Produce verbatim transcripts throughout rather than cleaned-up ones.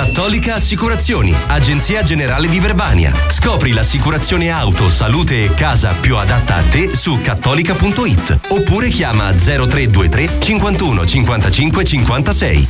Cattolica Assicurazioni, agenzia generale di Verbania. Scopri l'assicurazione auto, salute e casa più adatta a te su cattolica punto it oppure chiama zero tre due tre cinquantuno cinquantacinque cinquantasei.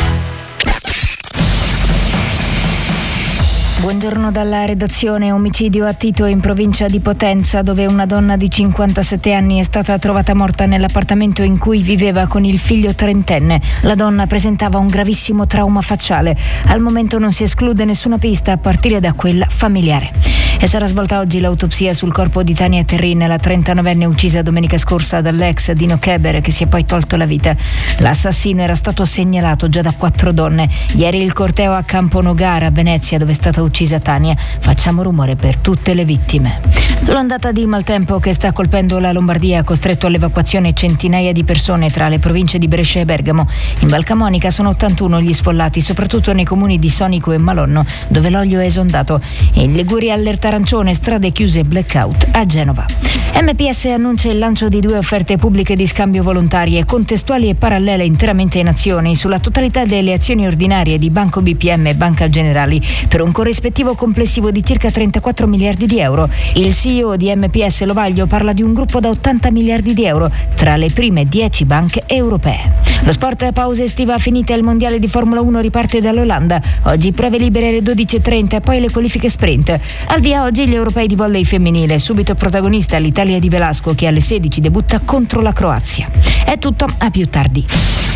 Buongiorno dalla redazione. Omicidio a Tito in provincia di Potenza, dove una donna di cinquantasette anni è stata trovata morta nell'appartamento in cui viveva con il figlio trentenne. La donna presentava un gravissimo trauma facciale. Al momento non si esclude nessuna pista a partire da quella familiare. E sarà svolta oggi l'autopsia sul corpo di Tania Terrin, la trentanovenne uccisa domenica scorsa dall'ex Dino Keber, che si è poi tolto la vita. L'assassino era stato segnalato già da quattro donne. Ieri il corteo a Campo Nogara, a Venezia, dove è stata uccisa Tania. Facciamo rumore per tutte le vittime. L'ondata di maltempo che sta colpendo la Lombardia ha costretto all'evacuazione centinaia di persone tra le province di Brescia e Bergamo. In Val Camonica sono ottantuno gli sfollati, soprattutto nei comuni di Sonico e Malonno, dove l'olio è esondato. In Liguria allerta arancione, strade chiuse e blackout a Genova. M P S annuncia il lancio di due offerte pubbliche di scambio volontarie, contestuali e parallele interamente in azioni, sulla totalità delle azioni ordinarie di Banco B P M e Banca Generali, per un corrispettivo complessivo di circa trentaquattro miliardi di euro. Il C E O di M P S Lovaglio parla di un gruppo da ottanta miliardi di euro tra le prime dieci banche europee. Lo sport, pausa estiva finita, il mondiale di Formula uno riparte dall'Olanda. Oggi prove libere alle dodici e trenta e poi le qualifiche sprint. Al via oggi gli europei di volley femminile, subito protagonista l'Italia di Velasco, che alle sedici debutta contro la Croazia. È tutto, a più tardi.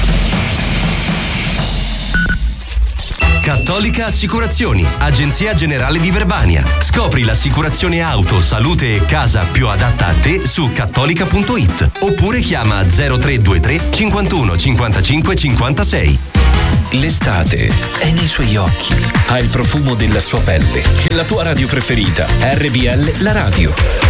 Cattolica Assicurazioni, agenzia generale di Verbania. Scopri l'assicurazione auto, salute e casa più adatta a te su cattolica punto it oppure chiama zero tre due tre cinquantuno cinquantacinque cinquantasei. L'estate è nei suoi occhi, ha il profumo della sua pelle. La tua radio preferita, R V L La Radio.